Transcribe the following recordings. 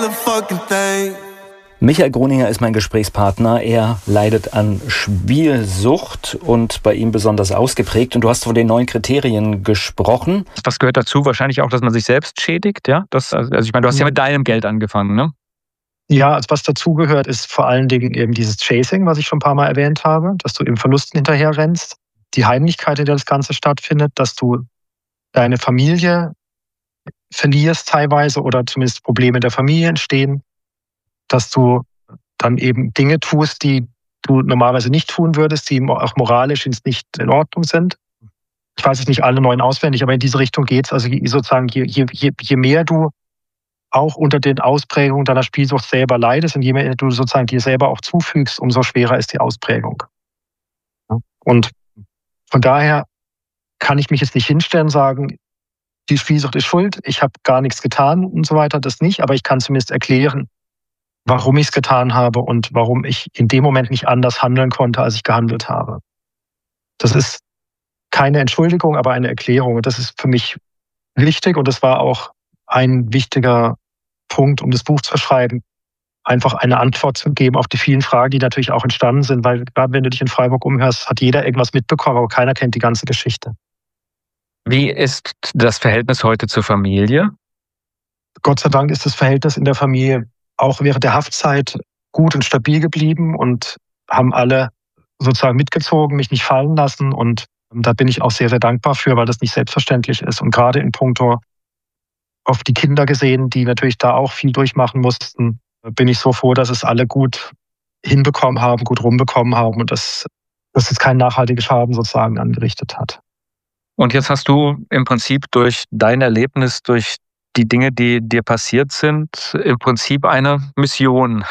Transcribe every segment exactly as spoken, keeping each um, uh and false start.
Michael Groninger ist mein Gesprächspartner. Er leidet an Spielsucht und bei ihm besonders ausgeprägt. Und du hast von den neuen Kriterien gesprochen. Was gehört dazu? Wahrscheinlich auch, dass man sich selbst schädigt, ja? Das, also ich meine, du hast ja mit deinem Geld angefangen, ne? Ja, also was dazugehört, ist vor allen Dingen eben dieses Chasing, was ich schon ein paar Mal erwähnt habe, dass du eben Verlusten hinterher rennst. Die Heimlichkeit, in der das Ganze stattfindet, dass du deine Familie verlierst teilweise oder zumindest Probleme der Familie entstehen, dass du dann eben Dinge tust, die du normalerweise nicht tun würdest, die auch moralisch nicht in Ordnung sind. Ich weiß jetzt nicht alle neuen auswendig, aber in diese Richtung geht's. Also sozusagen, je, je, je mehr du auch unter den Ausprägungen deiner Spielsucht selber leidest und je mehr du sozusagen dir selber auch zufügst, umso schwerer ist die Ausprägung. Und von daher kann ich mich jetzt nicht hinstellen und sagen, die Spielsucht ist schuld, ich habe gar nichts getan und so weiter, das nicht, aber ich kann zumindest erklären, warum ich es getan habe und warum ich in dem Moment nicht anders handeln konnte, als ich gehandelt habe. Das ist keine Entschuldigung, aber eine Erklärung. Und das ist für mich wichtig und das war auch ein wichtiger Punkt, um das Buch zu schreiben, einfach eine Antwort zu geben auf die vielen Fragen, die natürlich auch entstanden sind, weil gerade wenn du dich in Freiburg umhörst, hat jeder irgendwas mitbekommen, aber keiner kennt die ganze Geschichte. Wie ist das Verhältnis heute zur Familie? Gott sei Dank ist das Verhältnis in der Familie auch während der Haftzeit gut und stabil geblieben und haben alle sozusagen mitgezogen, mich nicht fallen lassen und da bin ich auch sehr, sehr dankbar für, weil das nicht selbstverständlich ist und gerade in puncto auf die Kinder gesehen, die natürlich da auch viel durchmachen mussten, bin ich so froh, dass es alle gut hinbekommen haben, gut rumbekommen haben und dass das jetzt keinen nachhaltigen Schaden sozusagen angerichtet hat. Und jetzt hast du im Prinzip durch dein Erlebnis, durch die Dinge, die dir passiert sind, im Prinzip eine Mission,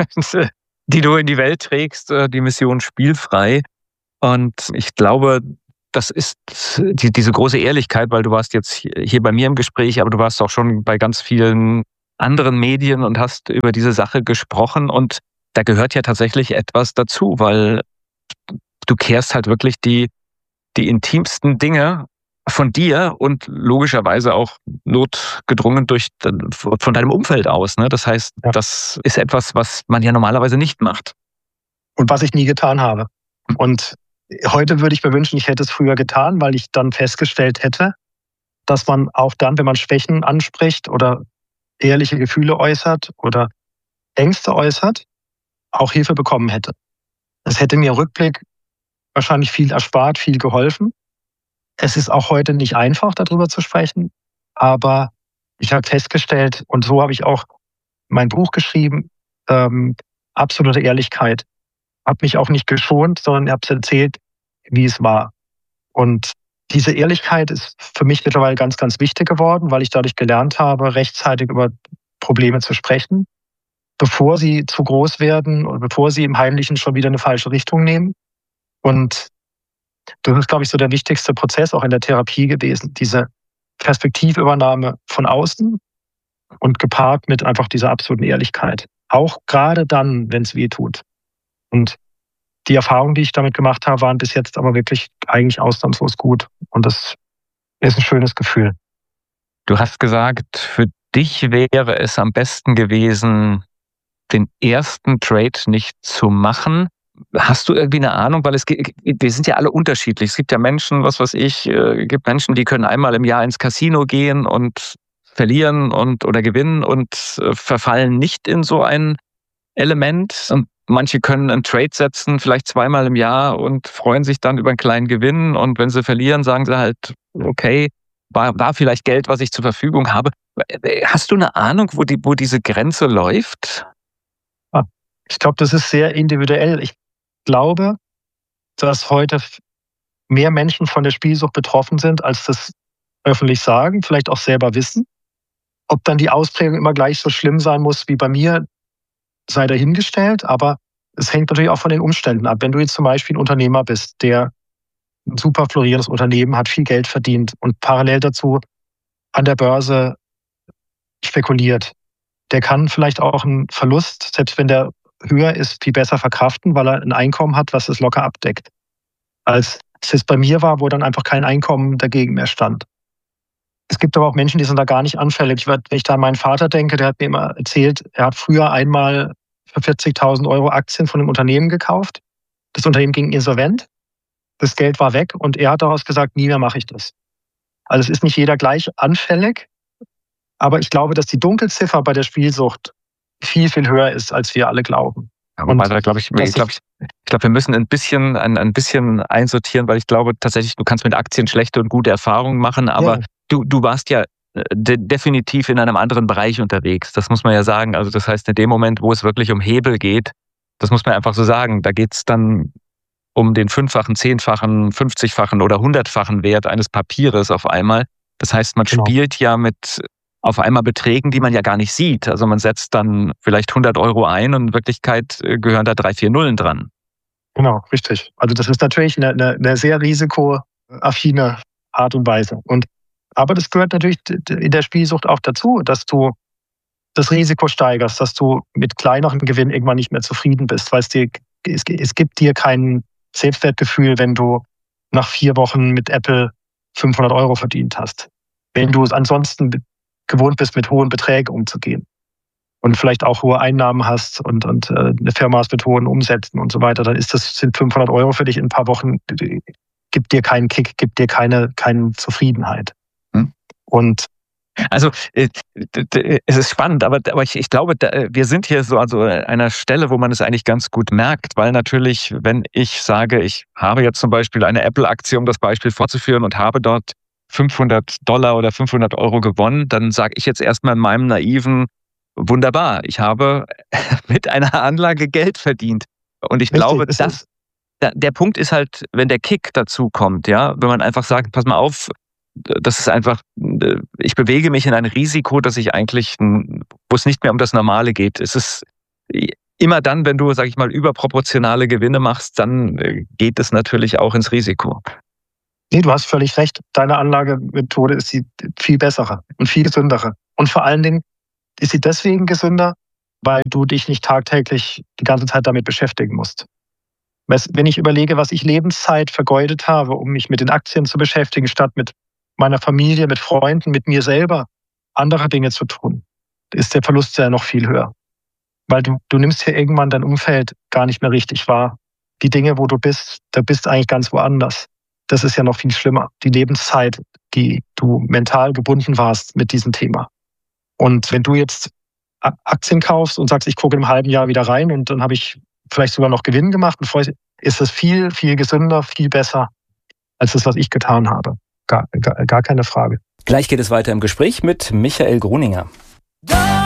die du in die Welt trägst, die Mission Spielfrei. Und ich glaube, das ist die, diese große Ehrlichkeit, weil du warst jetzt hier bei mir im Gespräch, aber du warst auch schon bei ganz vielen anderen Medien und hast über diese Sache gesprochen. Und da gehört ja tatsächlich etwas dazu, weil du kehrst halt wirklich die, die intimsten Dinge von dir und logischerweise auch notgedrungen durch von deinem Umfeld aus. Ne? Das heißt, ja. Das ist etwas, was man ja normalerweise nicht macht. Und was ich nie getan habe. Und heute würde ich mir wünschen, ich hätte es früher getan, weil ich dann festgestellt hätte, dass man auch dann, wenn man Schwächen anspricht oder ehrliche Gefühle äußert oder Ängste äußert, auch Hilfe bekommen hätte. Das hätte mir im Rückblick wahrscheinlich viel erspart, viel geholfen. Es ist auch heute nicht einfach, darüber zu sprechen, aber ich habe festgestellt, und so habe ich auch mein Buch geschrieben, ähm, absolute Ehrlichkeit. Habe mich auch nicht geschont, sondern habe es erzählt, wie es war. Und diese Ehrlichkeit ist für mich mittlerweile ganz, ganz wichtig geworden, weil ich dadurch gelernt habe, rechtzeitig über Probleme zu sprechen, bevor sie zu groß werden und bevor sie im Heimlichen schon wieder eine falsche Richtung nehmen. Und das ist, glaube ich, so der wichtigste Prozess auch in der Therapie gewesen, diese Perspektivübernahme von außen und gepaart mit einfach dieser absoluten Ehrlichkeit. Auch gerade dann, wenn es weh tut. Und die Erfahrungen, die ich damit gemacht habe, waren bis jetzt aber wirklich eigentlich ausnahmslos gut. Und das ist ein schönes Gefühl. Du hast gesagt, für dich wäre es am besten gewesen, den ersten Trade nicht zu machen. Hast du irgendwie eine Ahnung, weil es wir sind ja alle unterschiedlich. Es gibt ja Menschen, was weiß ich, äh, gibt Menschen, die können einmal im Jahr ins Casino gehen und verlieren und oder gewinnen und äh, verfallen nicht in so ein Element. Und manche können einen Trade setzen, vielleicht zweimal im Jahr und freuen sich dann über einen kleinen Gewinn. Und wenn sie verlieren, sagen sie halt, okay, war, war vielleicht Geld, was ich zur Verfügung habe. Hast du eine Ahnung, wo die, wo diese Grenze läuft? Ich glaube, das ist sehr individuell. Ich glaube, dass heute mehr Menschen von der Spielsucht betroffen sind, als das öffentlich sagen, vielleicht auch selber wissen. Ob dann die Ausprägung immer gleich so schlimm sein muss wie bei mir, sei dahingestellt. Aber es hängt natürlich auch von den Umständen ab. Wenn du jetzt zum Beispiel ein Unternehmer bist, der ein super florierendes Unternehmen hat, viel Geld verdient und parallel dazu an der Börse spekuliert, der kann vielleicht auch einen Verlust, selbst wenn der höher ist, viel besser verkraften, weil er ein Einkommen hat, was es locker abdeckt. Als es bei mir war, wo dann einfach kein Einkommen dagegen mehr stand. Es gibt aber auch Menschen, die sind da gar nicht anfällig. Ich, wenn ich da an meinen Vater denke, der hat mir immer erzählt, er hat früher einmal für vierzigtausend Euro Aktien von einem Unternehmen gekauft. Das Unternehmen ging insolvent, das Geld war weg und er hat daraus gesagt, nie mehr mache ich das. Also es ist nicht jeder gleich anfällig, aber ich glaube, dass die Dunkelziffer bei der Spielsucht viel, viel höher ist, als wir alle glauben. Ja, wobei, da glaube ich, ich glaube, ich, ich glaube, wir müssen ein bisschen, ein, ein bisschen einsortieren, weil ich glaube tatsächlich, du kannst mit Aktien schlechte und gute Erfahrungen machen, aber ja. du, du warst ja de- definitiv in einem anderen Bereich unterwegs. Das muss man ja sagen. Also das heißt, in dem Moment, wo es wirklich um Hebel geht, das muss man einfach so sagen, da geht es dann um den fünffachen, zehnfachen, fünfzigfachen oder hundertfachen Wert eines Papieres auf einmal. Das heißt, man genau. spielt ja mit auf einmal Beträgen, die man ja gar nicht sieht. Also man setzt dann vielleicht hundert Euro ein und in Wirklichkeit gehören da drei, vier Nullen dran. Genau, richtig. Also das ist natürlich eine, eine, eine sehr risikoaffine Art und Weise. Und, aber das gehört natürlich in der Spielsucht auch dazu, dass du das Risiko steigerst, dass du mit kleineren Gewinnen irgendwann nicht mehr zufrieden bist, weil es dir, es, es gibt dir kein Selbstwertgefühl, wenn du nach vier Wochen mit Apple fünfhundert Euro verdient hast. Wenn du es ansonsten gewohnt bist, mit hohen Beträgen umzugehen und vielleicht auch hohe Einnahmen hast und, und äh, eine Firma hast mit hohen Umsätzen und so weiter, dann ist das, sind fünfhundert Euro für dich in ein paar Wochen, gibt dir keinen Kick, gibt dir keine, keine Zufriedenheit. Hm. Und also äh, es ist spannend, aber, aber ich, ich glaube, da, wir sind hier so an so einer Stelle, wo man es eigentlich ganz gut merkt, weil natürlich, wenn ich sage, ich habe jetzt zum Beispiel eine Apple-Aktie, um das Beispiel vorzuführen und habe dort fünfhundert Dollar oder fünfhundert Euro gewonnen, dann sage ich jetzt erstmal in meinem naiven, wunderbar, ich habe mit einer Anlage Geld verdient. Und ich Richtig, glaube, dass der Punkt ist halt, wenn der Kick dazu kommt, ja, wenn man einfach sagt, pass mal auf, das ist einfach, ich bewege mich in ein Risiko, dass ich eigentlich, wo es nicht mehr um das Normale geht. Es ist immer dann, wenn du, sag ich mal, überproportionale Gewinne machst, dann geht es natürlich auch ins Risiko. Nee, du hast völlig recht. Deine Anlagemethode ist die viel bessere und viel gesündere. Und vor allen Dingen ist sie deswegen gesünder, weil du dich nicht tagtäglich die ganze Zeit damit beschäftigen musst. Wenn ich überlege, was ich Lebenszeit vergeudet habe, um mich mit den Aktien zu beschäftigen, statt mit meiner Familie, mit Freunden, mit mir selber andere Dinge zu tun, ist der Verlust ja noch viel höher. Weil du, du nimmst hier irgendwann dein Umfeld gar nicht mehr richtig wahr. Die Dinge, wo du bist, da bist du eigentlich ganz woanders. Das ist ja noch viel schlimmer. Die Lebenszeit, die du mental gebunden warst mit diesem Thema. Und wenn du jetzt Aktien kaufst und sagst, ich gucke im halben Jahr wieder rein und dann habe ich vielleicht sogar noch Gewinn gemacht, ist das viel, viel gesünder, viel besser als das, was ich getan habe. Gar, gar, gar keine Frage. Gleich geht es weiter im Gespräch mit Michael Gruninger.